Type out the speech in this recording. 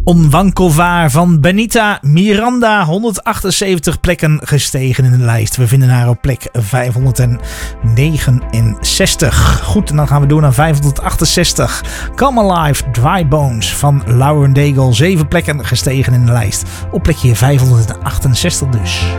Onwankelbaar van Benita Miranda. 178 plekken gestegen in de lijst. We vinden haar op plek 569. Goed, en dan gaan we door naar 568. Come Alive, Dry Bones van Lauren Daigle. 7 plekken gestegen in de lijst. Op plekje 568 dus.